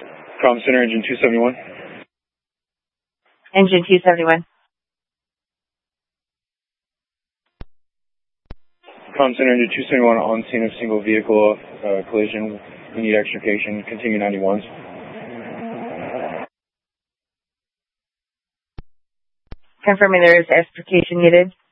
Comm Center, Engine 271. Engine 271. Comm Center, Engine 271 on scene of single vehicle collision. We need extrication. Continue 91s. Confirming there is extrication needed.